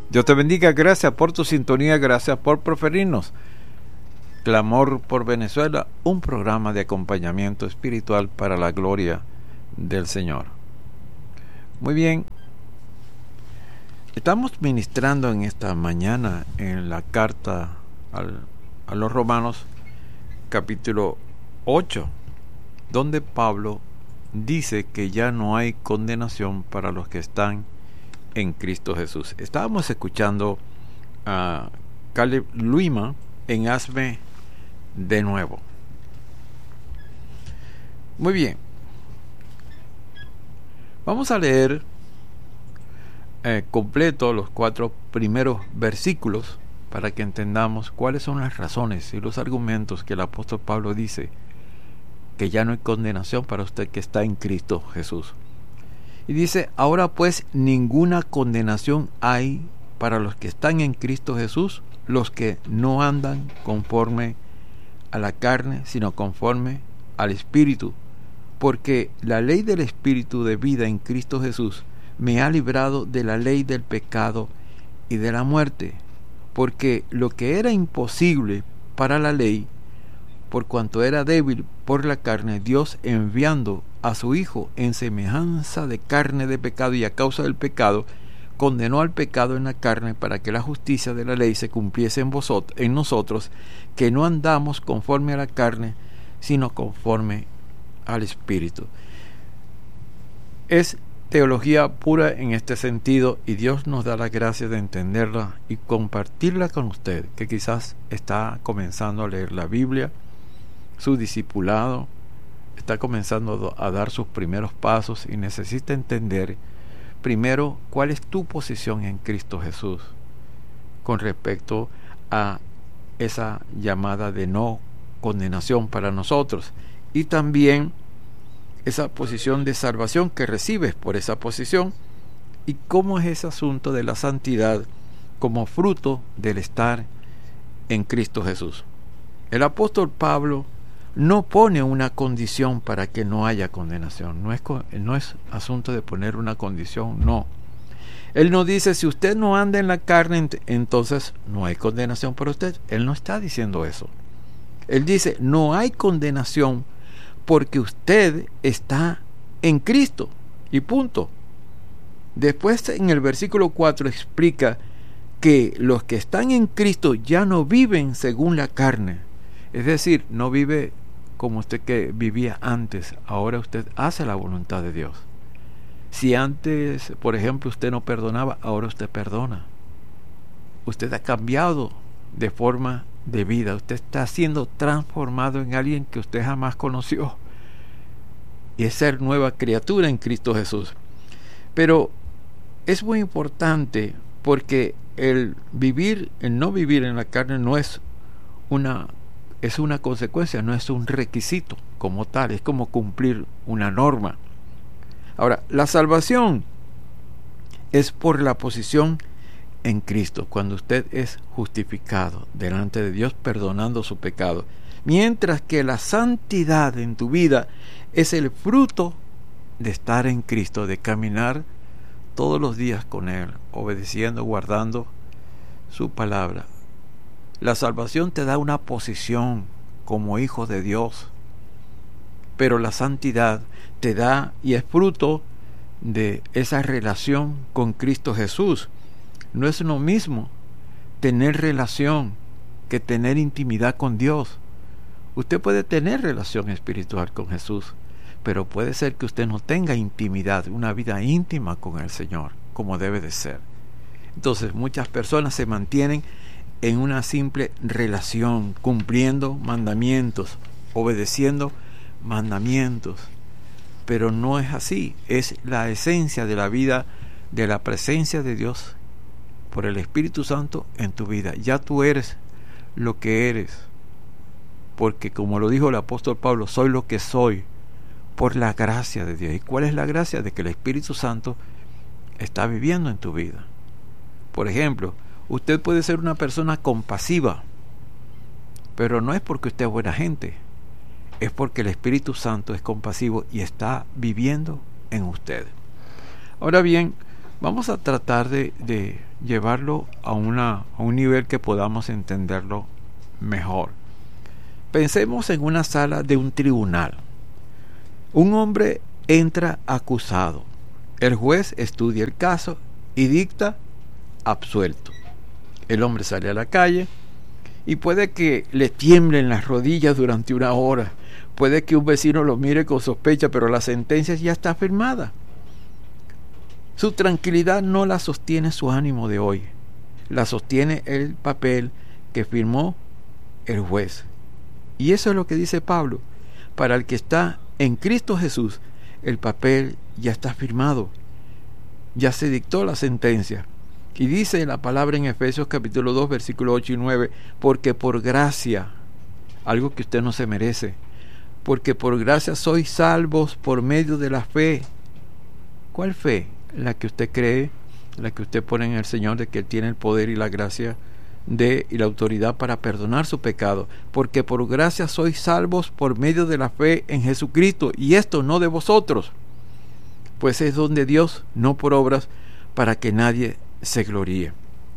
Dios te bendiga, gracias por tu sintonía, gracias por preferirnos. Clamor por Venezuela, un programa de acompañamiento espiritual para la gloria del Señor. Muy bien, estamos ministrando en esta mañana en la carta a los Romanos, capítulo 8, donde Pablo dice que ya no hay condenación para los que están en Cristo Jesús. Estábamos escuchando a Caleb Luima en Hazme de Nuevo. Muy bien, vamos a leer completo los 4 primeros versículos para que entendamos cuáles son las razones y los argumentos que el apóstol Pablo dice que ya no hay condenación para usted que está en Cristo Jesús. Y dice: ahora pues ninguna condenación hay para los que están en Cristo Jesús, los que no andan conforme a la carne, sino conforme al Espíritu. Porque la ley del Espíritu de vida en Cristo Jesús me ha librado de la ley del pecado y de la muerte. Porque lo que era imposible para la ley, por cuanto era débil por la carne, Dios, enviando a su Hijo en semejanza de carne de pecado y a causa del pecado, condenó al pecado en la carne para que la justicia de la ley se cumpliese en nosotros, que no andamos conforme a la carne, sino conforme al Espíritu. Es teología pura en este sentido, y Dios nos da la gracia de entenderla y compartirla con usted, que quizás está comenzando a leer la Biblia, su discipulado, está comenzando a dar sus primeros pasos y necesita entender primero cuál es tu posición en Cristo Jesús con respecto a esa llamada de no condenación para nosotros, y también esa posición de salvación que recibes por esa posición, y cómo es ese asunto de la santidad como fruto del estar en Cristo Jesús. El apóstol Pablo no pone una condición para que no haya condenación. No es asunto de poner una condición, no. Él no dice: si usted no anda en la carne, entonces no hay condenación para usted. Él no está diciendo eso. Él dice: no hay condenación porque usted está en Cristo, y punto. Después, en el versículo 4 explica que los que están en Cristo ya no viven según la carne. Es decir, no vive como usted que vivía antes. Ahora usted hace la voluntad de Dios. Si antes, por ejemplo, usted no perdonaba, ahora usted perdona. Usted ha cambiado de forma de vida. Usted está siendo transformado en alguien que usted jamás conoció, y es ser nueva criatura en Cristo Jesús. Pero es muy importante, porque el no vivir en la carne no es una consecuencia, no es un requisito como tal, es como cumplir una norma. Ahora, la salvación es por la posición en Cristo, cuando usted es justificado delante de Dios, perdonando su pecado, mientras que la santidad en tu vida es el fruto de estar en Cristo, de caminar todos los días con Él, obedeciendo, guardando su palabra. La salvación te da una posición como hijo de Dios, pero la santidad te da y es fruto de esa relación con Cristo Jesús. No es lo mismo tener relación que tener intimidad con Dios. Usted puede tener relación espiritual con Jesús, pero puede ser que usted no tenga intimidad, una vida íntima con el Señor, como debe de ser. Entonces, muchas personas se mantienen en una simple relación, cumpliendo mandamientos, obedeciendo mandamientos, pero no es así. Es la esencia de la vida, de la presencia de Dios por el Espíritu Santo en tu vida. Ya tú eres lo que eres, porque como lo dijo el apóstol Pablo, soy lo que soy por la gracia de Dios. ¿Y cuál es la gracia? De que el Espíritu Santo está viviendo en tu vida. Por ejemplo, usted puede ser una persona compasiva, pero no es porque usted es buena gente, es porque el Espíritu Santo es compasivo y está viviendo en usted. Ahora bien, vamos a tratar de llevarlo a un nivel que podamos entenderlo mejor. Pensemos en una sala de un tribunal. Un hombre entra acusado. El juez estudia el caso y dicta absuelto. El hombre sale a la calle y puede que le tiemblen las rodillas durante una hora. Puede que un vecino lo mire con sospecha, pero la sentencia ya está firmada. Su tranquilidad no la sostiene su ánimo de hoy, la sostiene el papel que firmó el juez. Y eso es lo que dice Pablo: para el que está en Cristo Jesús, el papel ya está firmado, ya se dictó la sentencia. Y dice la palabra en Efesios capítulo 2, versículos 8 y 9, porque por gracia, algo que usted no se merece, porque por gracia sois salvos por medio de la fe. ¿Cuál fe? La que usted cree, la que usted pone en el Señor, de que Él tiene el poder y la gracia y la autoridad para perdonar su pecado. Porque por gracia sois salvos por medio de la fe en Jesucristo, y esto no de vosotros, pues es don de Dios, no por obras, para que nadie se gloríe.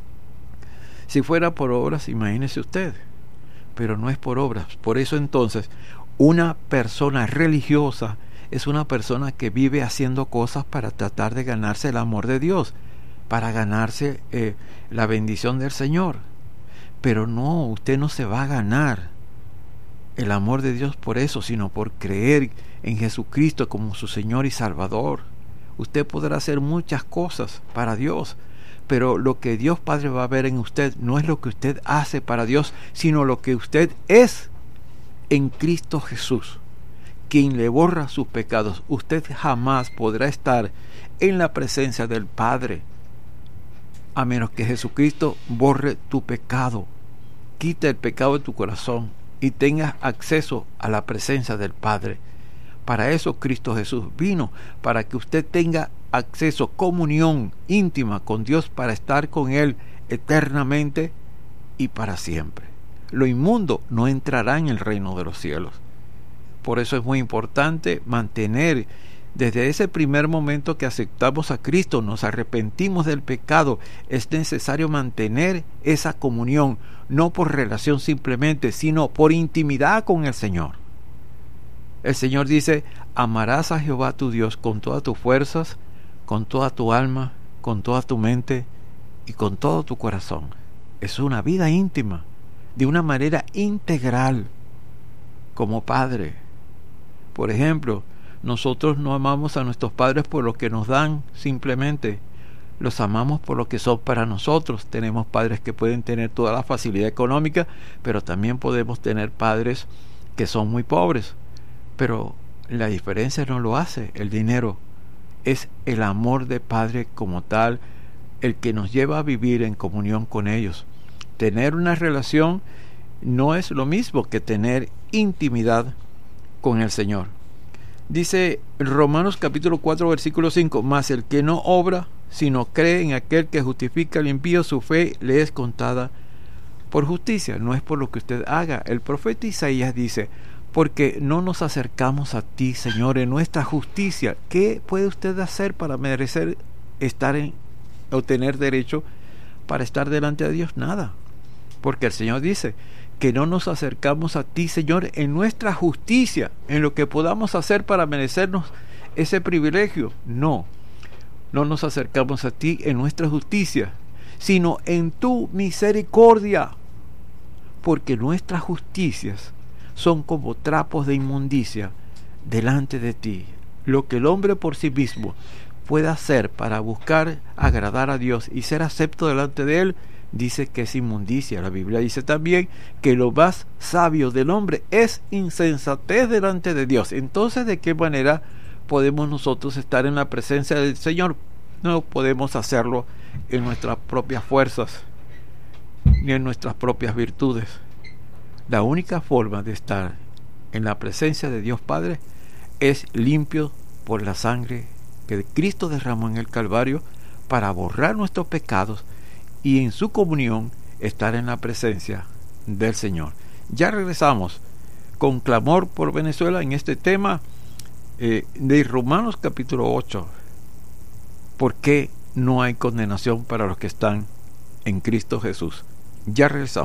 Si fuera por obras, imagínese usted, pero no es por obras. Por eso entonces, una persona religiosa es una persona que vive haciendo cosas para tratar de ganarse el amor de Dios, para ganarse la bendición del Señor. Pero no, usted no se va a ganar el amor de Dios por eso, sino por creer en Jesucristo como su Señor y Salvador. Usted podrá hacer muchas cosas para Dios, pero lo que Dios Padre va a ver en usted no es lo que usted hace para Dios, sino lo que usted es en Cristo Jesús, quien le borra sus pecados. Usted jamás podrá estar en la presencia del Padre a menos que Jesucristo borre tu pecado, quite el pecado de tu corazón y tengas acceso a la presencia del Padre. Para eso Cristo Jesús vino, para que usted tenga acceso, comunión íntima con Dios, para estar con Él eternamente y para siempre. Lo inmundo no entrará en el reino de los cielos. Por eso es muy importante mantener, desde ese primer momento que aceptamos a Cristo, nos arrepentimos del pecado, es necesario mantener esa comunión, no por relación simplemente, sino por intimidad con el Señor. El Señor dice: amarás a Jehová tu Dios con todas tus fuerzas, con toda tu alma, con toda tu mente y con todo tu corazón. Es una vida íntima, de una manera integral, como padre. Por ejemplo, nosotros no amamos a nuestros padres por lo que nos dan simplemente, los amamos por lo que son para nosotros. Tenemos padres que pueden tener toda la facilidad económica, pero también podemos tener padres que son muy pobres. Pero la diferencia no lo hace el dinero, es el amor de padre como tal el que nos lleva a vivir en comunión con ellos. Tener una relación no es lo mismo que tener intimidad con el Señor. Dice Romanos capítulo 4 versículo 5: mas el que no obra, sino cree en aquel que justifica al impío, su fe le es contada por justicia. No es por lo que usted haga. El profeta Isaías dice: porque no nos acercamos a ti, Señor, en nuestra justicia. ¿Qué puede usted hacer para merecer o tener derecho para estar delante de Dios? Nada. Porque el Señor dice que no nos acercamos a ti, Señor, en nuestra justicia, en lo que podamos hacer para merecernos ese privilegio. No nos acercamos a ti en nuestra justicia, sino en tu misericordia, porque nuestras justicias son como trapos de inmundicia delante de ti. Lo que el hombre por sí mismo puede hacer para buscar agradar a Dios y ser acepto delante de Él, dice que es inmundicia. La Biblia dice también que lo más sabio del hombre es insensatez delante de Dios. Entonces, ¿de qué manera podemos nosotros estar en la presencia del Señor? No podemos hacerlo en nuestras propias fuerzas ni en nuestras propias virtudes. La única forma de estar en la presencia de Dios Padre es limpio por la sangre que Cristo derramó en el Calvario para borrar nuestros pecados y en su comunión estar en la presencia del Señor. Ya regresamos con clamor por Venezuela en este tema de Romanos capítulo 8. ¿Por qué no hay condenación para los que están en Cristo Jesús. Ya regresamos.